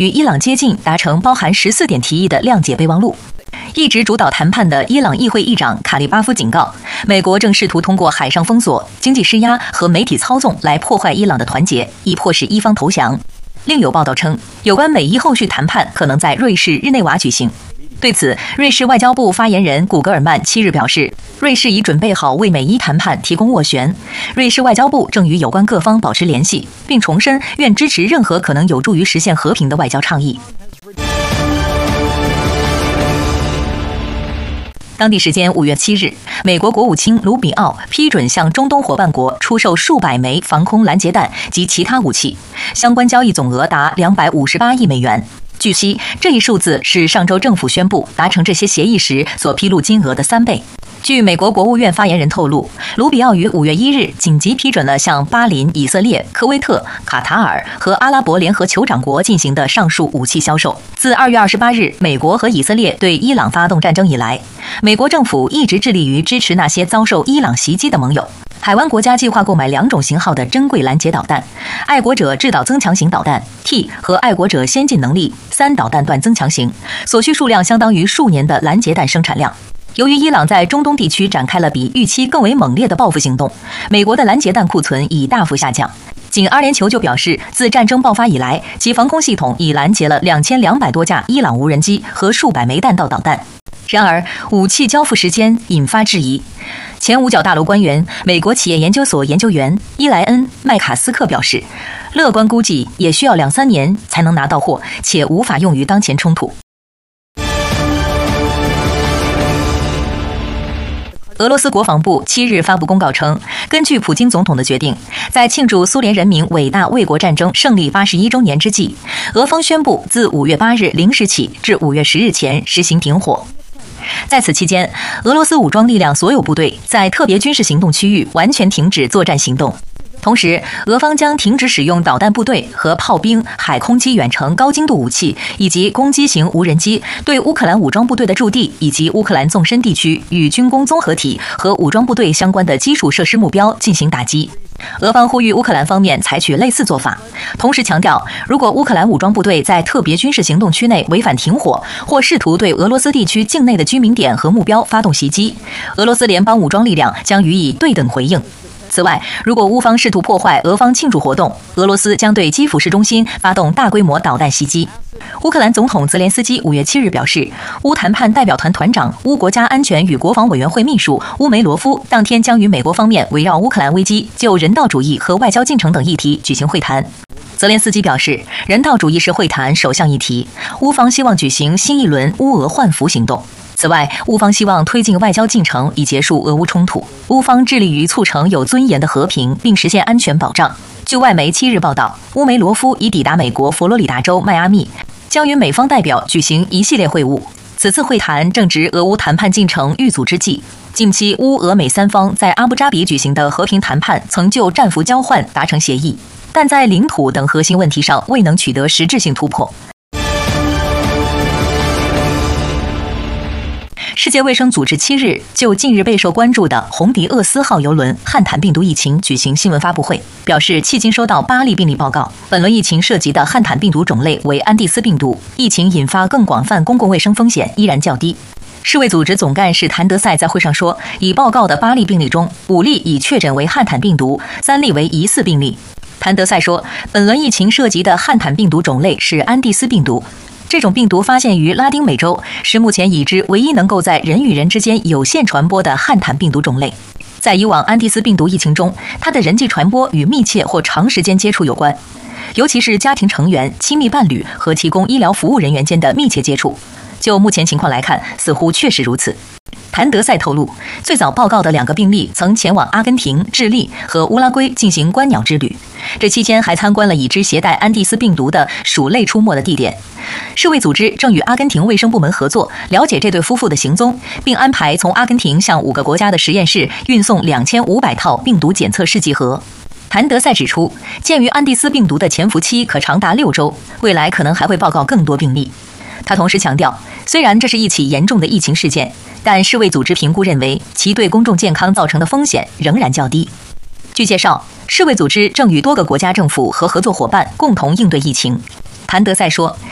与伊朗接近，达成包含14点提议的谅解备忘录。一直主导谈判的伊朗议会议长卡利巴夫警告，美国正试图通过海上封锁、经济施压和媒体操纵来破坏伊朗的团结，以迫使伊方投降。另有报道称，有关美伊后续谈判可能在瑞士日内瓦举行。对此，瑞士外交部发言人古格尔曼7日表示，瑞士已准备好为美伊谈判提供斡旋。瑞士外交部正与有关各方保持联系，并重申愿支持任何可能有助于实现和平的外交倡议。当地时间5月7日，美国国务卿卢比奥批准向中东伙伴国出售数百枚防空拦截弹及其他武器，相关交易总额达258亿美元。据悉，这一数字是上周政府宣布达成这些协议时所披露金额的3倍。据美国国务院发言人透露，卢比奥于5月1日紧急批准了向巴林、以色列、科威特、卡塔尔和阿拉伯联合酋长国进行的上述武器销售。自2月28日美国和以色列对伊朗发动战争以来，美国政府一直致力于支持那些遭受伊朗袭击的盟友。海湾国家计划购买2种型号的珍贵拦截导弹：爱国者制导增强型导弹 T 和爱国者先进能力3导弹段增强型，所需数量相当于数年的拦截弹生产量。由于伊朗在中东地区展开了比预期更为猛烈的报复行动，美国的拦截弹库存已大幅下降。仅阿联酋就表示，自战争爆发以来，其防空系统已拦截了2200多架伊朗无人机和数百枚弹道导弹。然而，武器交付时间引发质疑。前五角大楼官员、美国企业研究所研究员伊莱恩·麦卡斯克表示，乐观估计也需要2-3年才能拿到货，且无法用于当前冲突。俄罗斯国防部7日发布公告称，根据普京总统的决定，在庆祝苏联人民伟大卫国战争胜利81周年之际，俄方宣布自5月8日0时起至5月10日前实行停火。在此期间，俄罗斯武装力量所有部队在特别军事行动区域完全停止作战行动。同时，俄方将停止使用导弹部队和炮兵、海空基远程高精度武器以及攻击型无人机对乌克兰武装部队的驻地以及乌克兰纵深地区与军工综合体和武装部队相关的基础设施目标进行打击。俄方呼吁乌克兰方面采取类似做法，同时强调，如果乌克兰武装部队在特别军事行动区内违反停火，或试图对俄罗斯地区境内的居民点和目标发动袭击，俄罗斯联邦武装力量将予以对等回应。此外，如果乌方试图破坏俄方庆祝活动，俄罗斯将对基辅市中心发动大规模导弹袭击。乌克兰总统泽连斯基5月7日表示，乌谈判代表团团长、乌国家安全与国防委员会秘书乌梅罗夫当天将与美国方面围绕乌克兰危机、就人道主义和外交进程等议题举行会谈。泽连斯基表示，人道主义是会谈首项议题，乌方希望举行新一轮乌俄换俘行动。此外，乌方希望推进外交进程以结束俄乌冲突。乌方致力于促成有尊严的和平，并实现安全保障。据外媒7日报道，乌梅罗夫已抵达美国佛罗里达州迈阿密，将与美方代表举行一系列会晤。此次会谈正值俄乌谈判进程遇阻之际。近期，乌俄美三方在阿布扎比举行的和平谈判曾就战俘交换达成协议，但在领土等核心问题上未能取得实质性突破。世界卫生组织7日就近日备受关注的红迪厄斯号邮轮汉坦病毒疫情举行新闻发布会，表示迄今收到8例病例报告，本轮疫情涉及的汉坦病毒种类为安第斯病毒，疫情引发更广泛公共卫生风险依然较低。世卫组织总干事谭德赛在会上说，已报告的8例病例中，5例已确诊为汉坦病毒，3例为疑似病例。谭德赛说，本轮疫情涉及的汉坦病毒种类是安第斯病毒。这种病毒发现于拉丁美洲，是目前已知唯一能够在人与人之间有限传播的汉坦病毒种类。在以往安第斯病毒疫情中，它的人际传播与密切或长时间接触有关，尤其是家庭成员、亲密伴侣和提供医疗服务人员间的密切接触。就目前情况来看，似乎确实如此。谭德赛透露，最早报告的2个病例曾前往阿根廷、智利和乌拉圭进行观鸟之旅，这期间还参观了已知携带安第斯病毒的鼠类出没的地点。世卫组织正与阿根廷卫生部门合作，了解这对夫妇的行踪，并安排从阿根廷向5个国家的实验室运送2500套病毒检测试剂盒。谭德赛指出，鉴于安第斯病毒的潜伏期可长达6周，未来可能还会报告更多病例。他同时强调，虽然这是一起严重的疫情事件，但世卫组织评估认为其对公众健康造成的风险仍然较低。据介绍，世卫组织正与多个国家政府和合作伙伴共同应对疫情。谭德赛说，